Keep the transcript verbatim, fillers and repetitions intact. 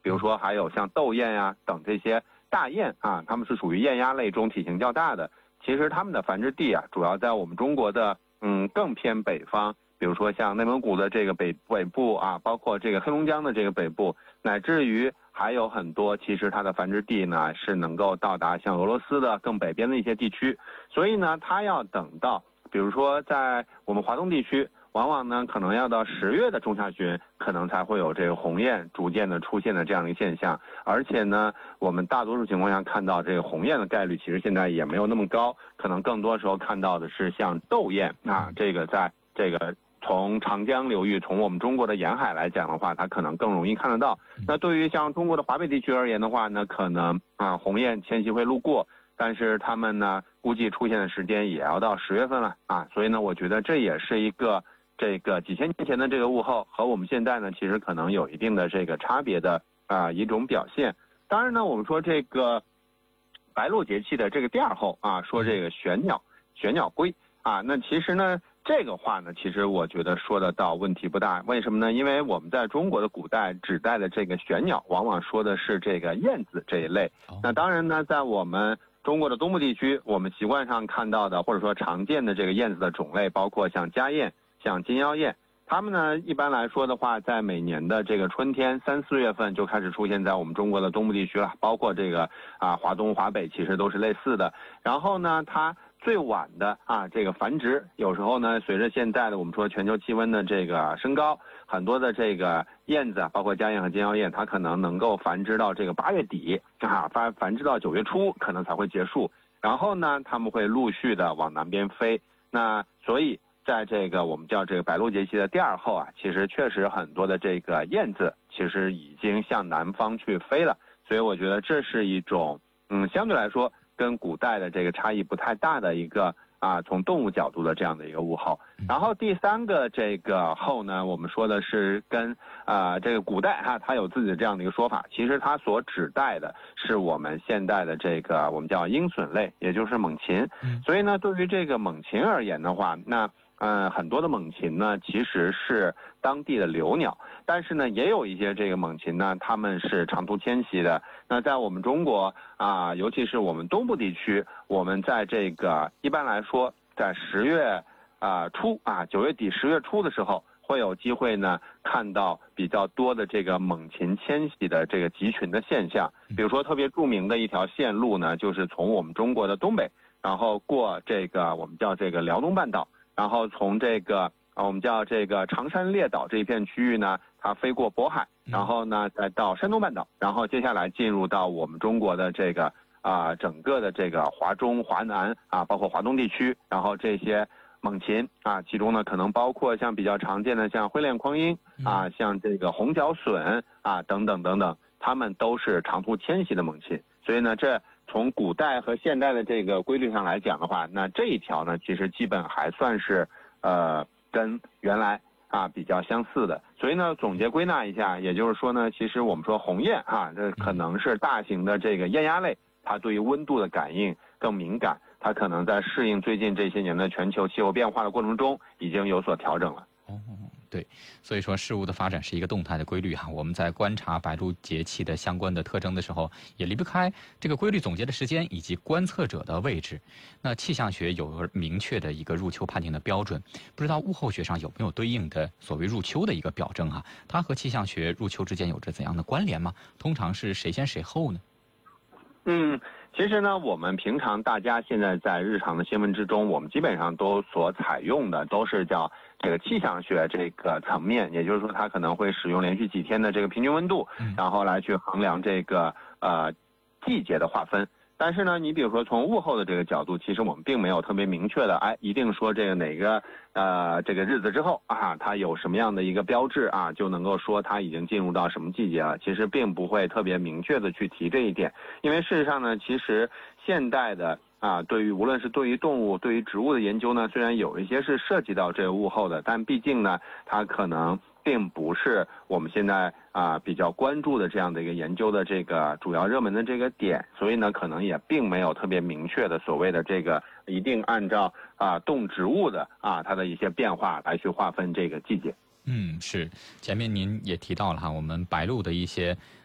比如说还有像斗雁呀、啊、等这些大雁啊，它们是属于雁鸭类中体型较大的。其实它们的繁殖地啊，主要在我们中国的嗯更偏北方，比如说像内蒙古的这个北北部啊，包括这个黑龙江的这个北部，乃至于还有很多，其实它的繁殖地呢是能够到达像俄罗斯的更北边的一些地区。所以呢，它要等到，比如说在我们华东地区，往往呢可能要到十月的中下旬，可能才会有这个鸿雁逐渐的出现的这样的一个现象。而且呢，我们大多数情况下看到这个鸿雁的概率，其实现在也没有那么高，可能更多时候看到的是像斗雁啊，这个在这个从长江流域，从我们中国的沿海来讲的话，它可能更容易看得到。那对于像中国的华北地区而言的话呢，可能啊鸿雁迁徙会路过，但是它们呢估计出现的时间也要到十月份了啊。所以呢，我觉得这也是一个这个几千年前的这个物候和我们现在呢，其实可能有一定的这个差别的啊一种表现。当然呢，我们说这个白露节气的这个第二候啊，说这个玄鸟玄鸟归啊，那其实呢这个话呢，其实我觉得说得到问题不大。为什么呢？因为我们在中国的古代指代的这个玄鸟，往往说的是这个燕子这一类。那当然呢，在我们中国的东部地区，我们习惯上看到的或者说常见的这个燕子的种类，包括像家燕、像金腰燕，它们呢一般来说的话，在每年的这个春天三四月份就开始出现在我们中国的东部地区了，包括这个啊华东、华北，其实都是类似的。然后呢，它最晚的啊这个繁殖，有时候呢随着现在的我们说全球气温的这个升高，很多的这个燕子，包括家燕和金腰燕，它可能能够繁殖到这个八月底啊，繁繁殖到九月初可能才会结束。然后呢，它们会陆续的往南边飞。那所以在这个我们叫这个白露节气的第二候啊，其实确实很多的这个燕子其实已经向南方去飞了。所以我觉得这是一种嗯相对来说跟古代的这个差异不太大的一个啊，从动物角度的这样的一个物候。然后第三个这个候呢，我们说的是跟啊这个古代哈、啊，它有自己的这样的一个说法，其实它所指代的是我们现代的这个我们叫鹰隼类，也就是猛禽。所以呢，对于这个猛禽而言的话，那嗯，很多的猛禽呢其实是当地的留鸟，但是呢也有一些这个猛禽呢，它们是长途迁徙的。那在我们中国啊，尤其是我们东部地区，我们在这个一般来说在十月啊初啊九月底十月初的时候，会有机会呢看到比较多的这个猛禽迁徙的这个集群的现象。比如说特别著名的一条线路呢，就是从我们中国的东北，然后过这个我们叫这个辽东半岛，然后从这个啊我们叫这个长山列岛这一片区域呢，它飞过渤海，然后呢再到山东半岛，然后接下来进入到我们中国的这个啊、呃、整个的这个华中、华南啊，包括华东地区，然后这些猛禽啊，其中呢可能包括像比较常见的像灰脸鹳鹰啊，像这个红角隼啊等等等等，它们都是长途迁徙的猛禽。所以呢，这从古代和现代的这个规律上来讲的话，那这一条呢，其实基本还算是呃跟原来啊比较相似的。所以呢，总结归纳一下，也就是说呢，其实我们说鸿雁啊，这可能是大型的这个雁鸭类，它对于温度的感应更敏感，它可能在适应最近这些年的全球气候变化的过程中，已经有所调整了。 哦，对，所以说事物的发展是一个动态的规律哈。我们在观察白露节气的相关的特征的时候，也离不开这个规律总结的时间以及观测者的位置。那气象学有明确的一个入秋判定的标准，不知道物候学上有没有对应的所谓入秋的一个表征哈？它和气象学入秋之间有着怎样的关联吗？通常是谁先谁后呢？ 嗯，其实呢，我们平常大家现在在日常的新闻之中，我们基本上都所采用的都是叫这个气象学这个层面，也就是说它可能会使用连续几天的这个平均温度，然后来去衡量这个呃季节的划分。但是呢，你比如说从物候的这个角度，其实我们并没有特别明确的，哎，一定说这个哪个呃这个日子之后啊，它有什么样的一个标志啊，就能够说它已经进入到什么季节了。其实并不会特别明确的去提这一点，因为事实上呢，其实现代的啊，对于无论是对于动物、对于植物的研究呢，虽然有一些是涉及到这个物候的，但毕竟呢，它可能并不是我们现在啊比较关注的这样的一个研究的这个主要热门的这个点，所以呢，可能也并没有特别明确的所谓的这个一定按照啊动植物的啊它的一些变化来去划分这个季节。 嗯，是，前面您也提到了哈，我们白露的一些